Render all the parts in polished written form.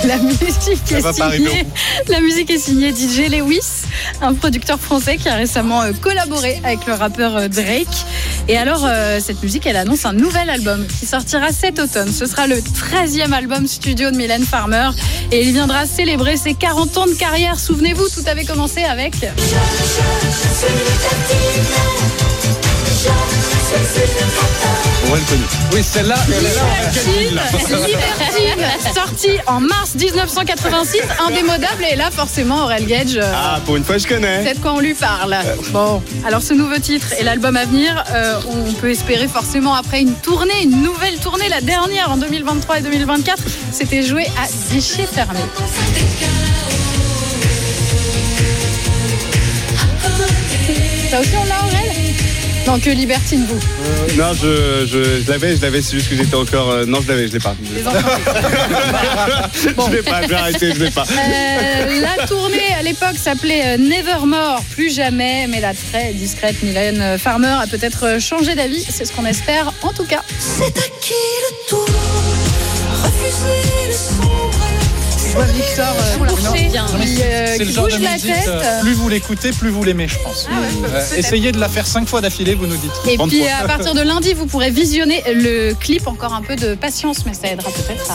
La musique est signée DJ Lewis, un producteur français qui a récemment collaboré avec le rappeur Drake. Et alors, cette musique, elle annonce un nouvel album qui sortira cet automne. Ce sera le 13e album studio de Mylène Farmer et il viendra célébrer ses 40 ans de carrière. Souvenez-vous, tout avait commencé avec... On va le connaître. Oui, celle-là, Libertine, sortie en mars 1986, indémodable. Et là, forcément, Aurel Gage. Pour une fois, je connais. C'est de quoi on lui parle. Bon, alors ce nouveau titre et l'album à venir, on peut espérer forcément après une nouvelle tournée, la dernière en 2023 et 2024. C'était joué à guichet fermé. Ça aussi, on l'a, Aurel ? Non, que Libertine, vous. Non, je l'avais, c'est juste que j'étais encore... non, je l'ai pas. Bon. Je l'ai pas, j'ai arrêté, je l'ai pas. La tournée, à l'époque, s'appelait Nevermore, plus jamais, mais la très discrète Mylène Farmer a peut-être changé d'avis, c'est ce qu'on espère, en tout cas. C'est à qui le tour, refuser le sombre. Je vois Victor c'est le genre bouge de la musique, tête. plus vous l'écoutez, plus vous l'aimez, je pense. Essayez de la faire 5 fois d'affilée, vous nous dites. Et puis à partir de lundi, vous pourrez visionner le clip. Encore un peu de patience, mais ça aidera peut-être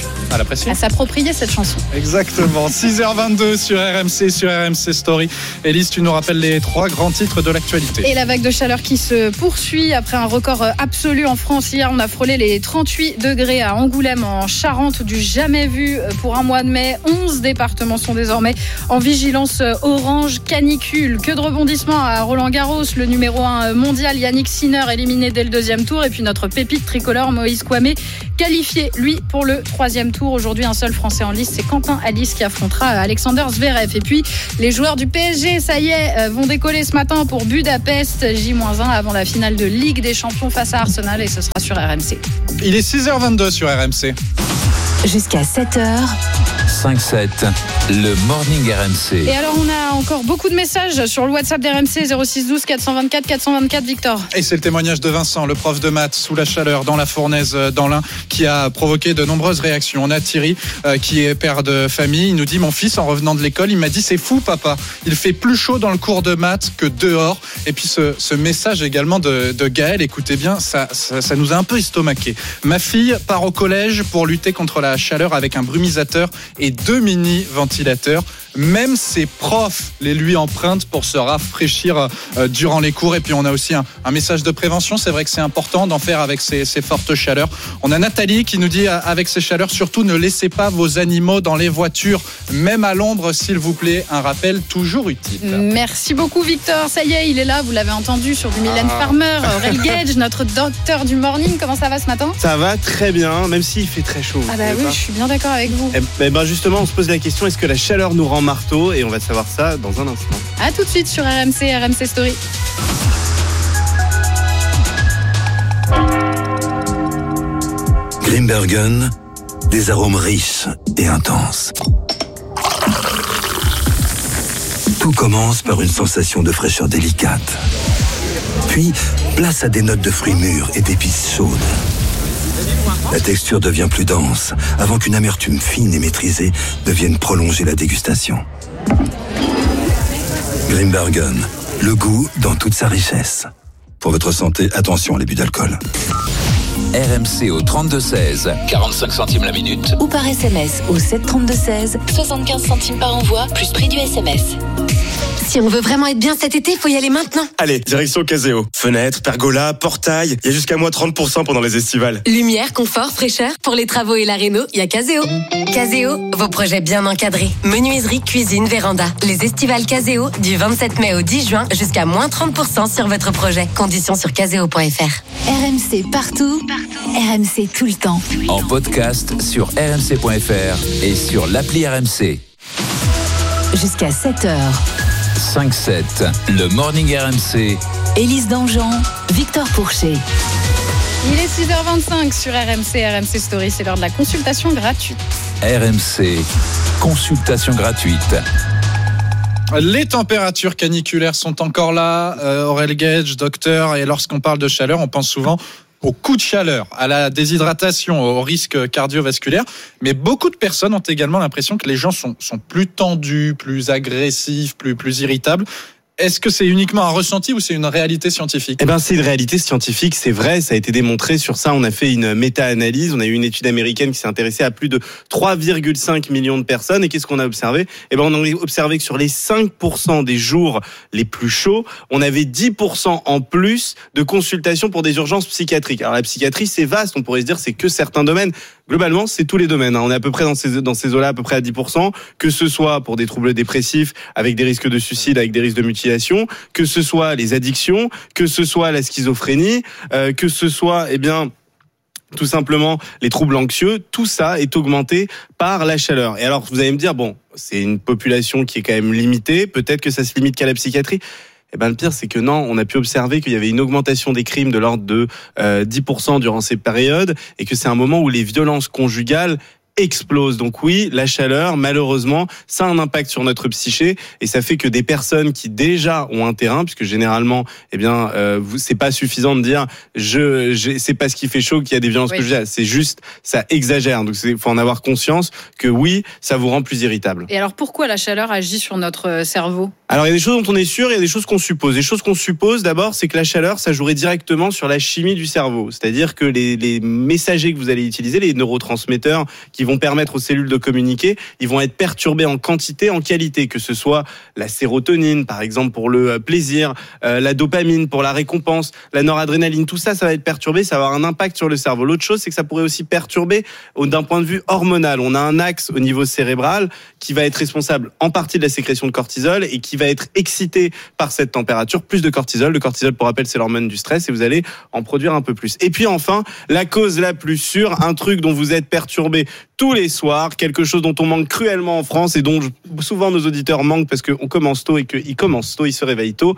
à s'approprier cette chanson. Exactement. 6h22 sur RMC, sur RMC Story. Élise, tu nous rappelles les 3 grands titres de l'actualité. Et la vague de chaleur qui se poursuit après un record absolu en France. Hier, on a frôlé les 38 degrés à Angoulême, en Charente, du jamais vu pour un mois de mai. 11 départements sont désormais en vigilance orange canicule. Que de rebondissements à Roland-Garros, le numéro 1 mondial Yannick Sinner éliminé dès le 2e tour, et puis notre pépite tricolore Moïse Kouamé qualifié, lui, pour le 3e tour. Aujourd'hui, un seul Français en lice, c'est Quentin Alice qui affrontera Alexander Zverev. Et puis, les joueurs du PSG, ça y est, vont décoller ce matin pour Budapest, J-1 avant la finale de Ligue des Champions face à Arsenal, et ce sera sur RMC. Il est 6h22 sur RMC. Jusqu'à 7h. 5-7, le Morning RMC. Et alors, on a encore beaucoup de messages sur le WhatsApp d'RMC 06 12 424 424, Victor. Et c'est le témoignage de Vincent, le prof de maths sous la chaleur dans la fournaise dans l'Ain, qui a provoqué de nombreuses réactions. On a Thierry qui est père de famille. Il nous dit: mon fils, en revenant de l'école, il m'a dit: c'est fou papa, il fait plus chaud dans le cours de maths que dehors. Et puis ce message également de Gaël, écoutez bien, ça nous a un peu estomaqué. Ma fille part au collège pour lutter contre la chaleur avec un brumisateur et 2 mini-ventilateurs. Même ses profs les lui empruntent pour se rafraîchir durant les cours. Et puis on a aussi un message de prévention. C'est vrai que c'est important d'en faire avec ces fortes chaleurs. On a Nathalie qui nous dit: avec ces chaleurs, surtout ne laissez pas vos animaux dans les voitures, même à l'ombre s'il vous plaît. Un rappel toujours utile. Merci beaucoup Victor. Ça y est, il est là, vous l'avez entendu, sur du Mylène Farmer. Aurel Gage, notre docteur du morning. Comment ça va ce matin? Ça va très bien, même s'il fait très chaud. Ah bah oui, je suis bien d'accord avec vous. Justement, on se pose la question, est-ce que la chaleur nous rend marteau? Et on va savoir ça dans un instant. A tout de suite sur RMC Story. Grimbergen, des arômes riches et intenses. Tout commence par une sensation de fraîcheur délicate. Puis, place à des notes de fruits mûrs et d'épices chaudes. La texture devient plus dense, avant qu'une amertume fine et maîtrisée ne vienne prolonger la dégustation. Grimbergen, le goût dans toute sa richesse. Pour votre santé, attention à l'abus d'alcool. RMC au 32-16, 45 centimes la minute. Ou par SMS au 732-16, 75 centimes par envoi, plus prix du SMS. Si on veut vraiment être bien cet été, faut y aller maintenant. Allez, direction Caseo. Fenêtres, pergola, portail, il y a jusqu'à moins 30% pendant les estivales. Lumière, confort, fraîcheur. Pour les travaux et la réno, il y a Caseo. Caseo, vos projets bien encadrés. Menuiserie, cuisine, véranda. Les estivales Caseo, du 27 mai au 10 juin, jusqu'à moins 30% sur votre projet. Conditions sur caseo.fr. RMC partout, RMC tout le temps. En podcast sur rmc.fr et sur l'appli RMC. Jusqu'à 7h. 5-7, le Morning RMC. Élise Dangean, Victor Pourchet. Il est 6h25 sur RMC Story, c'est l'heure de la consultation gratuite. RMC, consultation gratuite. Les températures caniculaires sont encore là. Aurel Gage, docteur, et lorsqu'on parle de chaleur, on pense souvent au coup de chaleur, à la déshydratation, au risque cardiovasculaire. Mais beaucoup de personnes ont également l'impression que les gens sont plus tendus, plus agressifs, plus irritables. Est-ce que c'est uniquement un ressenti ou c'est une réalité scientifique ? C'est une réalité scientifique, c'est vrai, ça a été démontré sur ça. On a fait une méta-analyse, on a eu une étude américaine qui s'est intéressée à plus de 3,5 millions de personnes. Et qu'est-ce qu'on a observé ? On a observé que sur les 5% des jours les plus chauds, on avait 10% en plus de consultations pour des urgences psychiatriques. Alors la psychiatrie, c'est vaste, on pourrait se dire c'est que certains domaines. Globalement, c'est tous les domaines. On est à peu près dans ces eaux-là, à peu près à 10%, que ce soit pour des troubles dépressifs, avec des risques de suicide, avec des risques de mutilation, que ce soit les addictions, que ce soit la schizophrénie, que ce soit, tout simplement les troubles anxieux. Tout ça est augmenté par la chaleur. Et alors, vous allez me dire, c'est une population qui est quand même limitée. Peut-être que ça se limite qu'à la psychiatrie. Le pire, c'est que non, on a pu observer qu'il y avait une augmentation des crimes de l'ordre de 10% durant ces périodes et que c'est un moment où les violences conjugales explose. Donc oui, la chaleur, malheureusement, ça a un impact sur notre psyché et ça fait que des personnes qui déjà ont un terrain, puisque généralement, c'est pas suffisant de dire c'est parce qu'il fait chaud qu'il y a des violences conjugales. C'est juste, ça exagère. Donc faut en avoir conscience que oui, ça vous rend plus irritable. Et alors pourquoi la chaleur agit sur notre cerveau ? Alors il y a des choses dont on est sûr, il y a des choses qu'on suppose. Les choses qu'on suppose d'abord, c'est que la chaleur, ça jouerait directement sur la chimie du cerveau. C'est-à-dire que les messagers que vous allez utiliser, les neurotransmetteurs qui vont permettre aux cellules de communiquer, ils vont être perturbés en quantité, en qualité, que ce soit la sérotonine, par exemple, pour le plaisir, la dopamine pour la récompense, la noradrénaline, tout ça, ça va être perturbé, ça va avoir un impact sur le cerveau. L'autre chose, c'est que ça pourrait aussi perturber d'un point de vue hormonal. On a un axe au niveau cérébral qui va être responsable en partie de la sécrétion de cortisol et qui va être excité par cette température, plus de cortisol. Le cortisol, pour rappel, c'est l'hormone du stress et vous allez en produire un peu plus. Et puis enfin, la cause la plus sûre, un truc dont vous êtes perturbé tous les soirs, quelque chose dont on manque cruellement en France et dont souvent nos auditeurs manquent parce qu'on commence tôt et qu'ils commencent tôt, ils se réveillent tôt.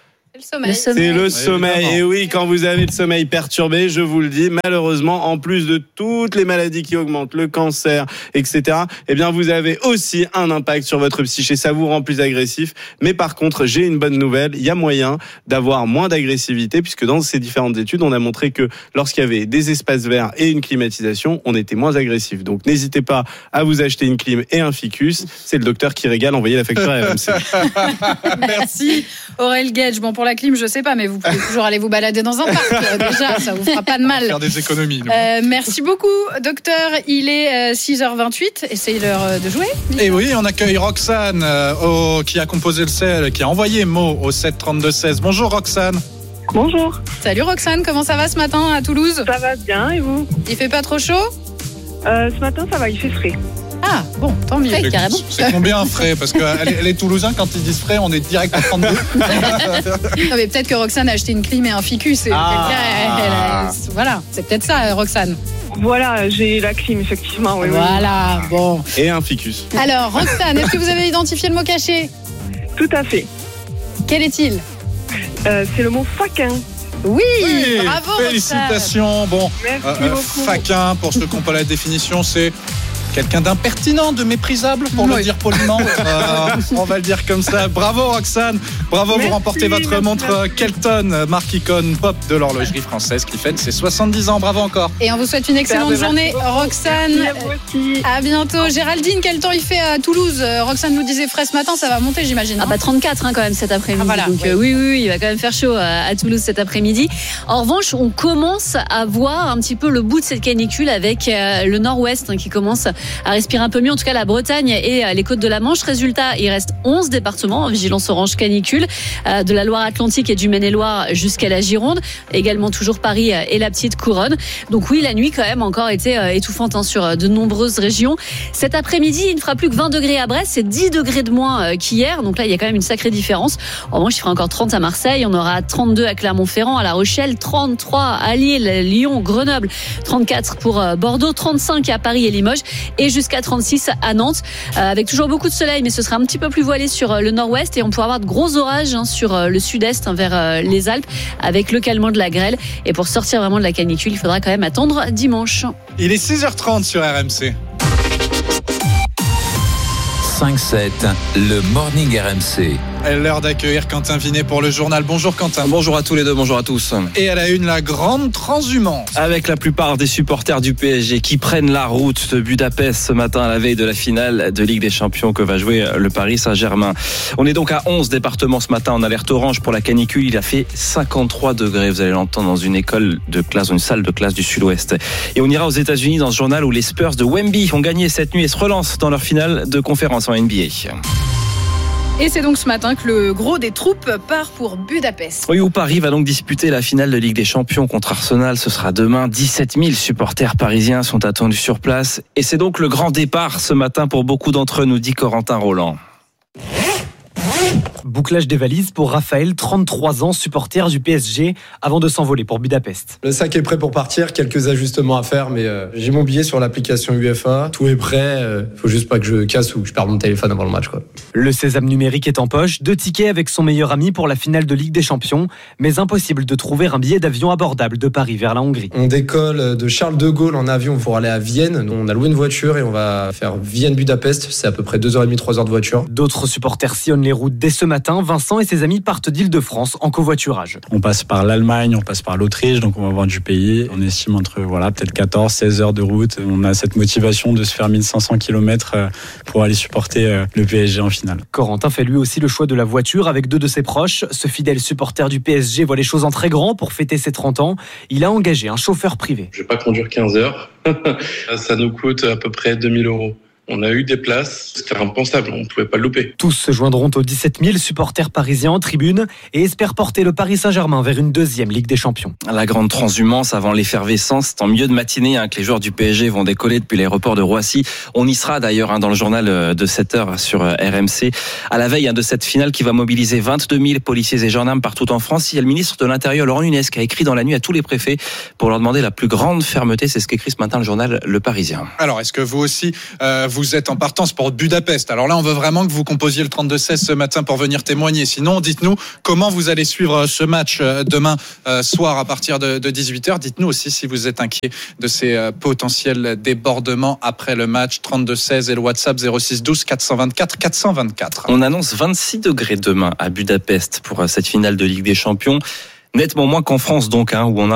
C'est le sommeil. Et oui, quand vous avez le sommeil perturbé, je vous le dis, malheureusement, en plus de toutes les maladies qui augmentent, le cancer, etc., vous avez aussi un impact sur votre psyché. Ça vous rend plus agressif. Mais par contre, j'ai une bonne nouvelle. Il y a moyen d'avoir moins d'agressivité puisque dans ces différentes études, on a montré que lorsqu'il y avait des espaces verts et une climatisation, on était moins agressif. Donc, n'hésitez pas à vous acheter une clim et un ficus. C'est le docteur qui régale. Envoyez la facture à RMC. Merci. Aurel Gage. Bon, pour la clim, je sais pas, mais vous pouvez toujours aller vous balader dans un parc. Déjà, ça vous fera pas de mal. Faire des économies. Merci beaucoup, docteur. Il est 6h28 et c'est l'heure de jouer. Et oui, on accueille Roxane qui a composé le sel, qui a envoyé mot au 732-16. Bonjour Roxane. Bonjour. Salut Roxane, comment ça va ce matin à Toulouse ? Ça va bien et vous ? Il fait pas trop chaud ? Ce matin, ça va, il fait frais. Ah, bon, tant mieux. Frais, carrément. C'est combien frais ? Parce que les Toulousains, quand ils disent frais, on est direct à 32. Non, mais peut-être que Roxane a acheté une clim et un ficus. Et voilà, c'est peut-être ça, Roxane. Voilà, j'ai la clim, effectivement. Oui, voilà, bon. Et un ficus. Alors, Roxane, est-ce que vous avez identifié le mot caché ? Tout à fait. Quel est-il ? C'est le mot faquin. Oui, bravo. Félicitations. Bon, faquin, pour ceux qui n'ont pas la définition, c'est quelqu'un d'impertinent, de méprisable, pour le dire poliment. On va le dire comme ça. Bravo Roxane, bravo, vous remportez votre montre Kelton, marque icône pop de l'horlogerie française qui fête ses 70 ans. Bravo encore. Et on vous souhaite une excellente journée, Roxane. À bientôt. Géraldine, quel temps il fait à Toulouse ? Roxane nous disait frais ce matin, ça va monter, j'imagine. 34 quand même cet après-midi. Voilà, donc oui, il va quand même faire chaud à Toulouse cet après-midi. En revanche, on commence à voir un petit peu le bout de cette canicule avec le nord-ouest qui commence à respirer un peu mieux, en tout cas la Bretagne et les côtes de la Manche. Résultat, il reste 11 départements en vigilance orange canicule, de la Loire-Atlantique et du Maine-et-Loire jusqu'à la Gironde, également toujours Paris et la petite couronne. Donc oui, la nuit quand même encore été étouffante sur de nombreuses régions. Cet après-midi, il ne fera plus que 20 degrés à Brest, c'est 10 degrés de moins qu'hier, donc là il y a quand même une sacrée différence. En revanche, il fera encore 30 à Marseille, on aura 32 à Clermont-Ferrand, à La Rochelle, 33 à Lille, Lyon, Grenoble, 34 pour Bordeaux, 35 à Paris et Limoges et jusqu'à 36 à Nantes, avec toujours beaucoup de soleil, mais ce sera un petit peu plus voilé sur le nord-ouest et on pourra avoir de gros orages sur le sud-est vers les Alpes, avec localement de la grêle. Et pour sortir vraiment de la canicule, il faudra quand même attendre dimanche. Il est 6h30 sur RMC. 5-7, le Morning RMC. L'heure d'accueillir Quentin Vinet pour le journal. Bonjour Quentin. Bonjour à tous les deux, bonjour à tous. Et à la une, la grande transhumance. Avec la plupart des supporters du PSG qui prennent la route de Budapest ce matin à la veille de la finale de Ligue des Champions que va jouer le Paris Saint-Germain. On est donc à 11 départements ce matin en alerte orange pour la canicule. Il a fait 53 degrés, vous allez l'entendre, dans une école de classe, une salle de classe du Sud-Ouest. Et on ira aux États-Unis dans ce journal où les Spurs de Wemby ont gagné cette nuit et se relancent dans leur finale de conférence en NBA. Et c'est donc ce matin que le gros des troupes part pour Budapest. Oui, où Paris va donc disputer la finale de Ligue des Champions contre Arsenal. Ce sera demain. 17 000 supporters parisiens sont attendus sur place. Et c'est donc le grand départ ce matin pour beaucoup d'entre eux, nous dit Corentin Roland. Bouclage des valises pour Raphaël, 33 ans, supporter du PSG, avant de s'envoler pour Budapest. Le sac est prêt pour partir, quelques ajustements à faire, mais j'ai mon billet sur l'application UEFA, tout est prêt, faut juste pas que je casse ou que je perde mon téléphone avant le match, quoi. Le sésame numérique est en poche, 2 tickets avec son meilleur ami pour la finale de Ligue des Champions, mais impossible de trouver un billet d'avion abordable de Paris vers la Hongrie. On décolle de Charles de Gaulle en avion pour aller à Vienne, on a loué une voiture et on va faire Vienne-Budapest, c'est à peu près 2h30, 3h de voiture. D'autres supporters sillonnent les routes dès ce matin. Vincent et ses amis partent d'Île-de-France en covoiturage. On passe par l'Allemagne, on passe par l'Autriche, donc on va voir du pays. On estime entre peut-être 14-16 heures de route. On a cette motivation de se faire 1500 km pour aller supporter le PSG en finale. Corentin fait lui aussi le choix de la voiture avec 2 de ses proches. Ce fidèle supporter du PSG voit les choses en très grand pour fêter ses 30 ans. Il a engagé un chauffeur privé. Je vais pas conduire 15 heures. Ça nous coûte à peu près 2000 €. On a eu des places, c'était impensable, on ne pouvait pas le louper. Tous se joindront aux 17 000 supporters parisiens en tribune et espèrent porter le Paris Saint-Germain vers une 2e Ligue des Champions. La grande transhumance avant l'effervescence, c'est en milieu de matinée que les joueurs du PSG vont décoller depuis l'aéroport de Roissy. On y sera d'ailleurs dans le journal de 7h sur RMC, à la veille de cette finale qui va mobiliser 22 000 policiers et gendarmes partout en France. Il y a le ministre de l'Intérieur, Laurent Nunez, qui a écrit dans la nuit à tous les préfets pour leur demander la plus grande fermeté. C'est ce qu'écrit ce matin le journal Le Parisien. Alors, est-ce que vous aussi, vous êtes en partance pour Budapest? Alors là, on veut vraiment que vous composiez le 32-16 ce matin pour venir témoigner. Sinon, dites-nous comment vous allez suivre ce match demain soir à partir de 18h. Dites-nous aussi si vous êtes inquiet de ces potentiels débordements après le match. 32-16 et le WhatsApp 06 12 424 424. On annonce 26 degrés demain à Budapest pour cette finale de Ligue des Champions. Nettement moins qu'en France donc, où on a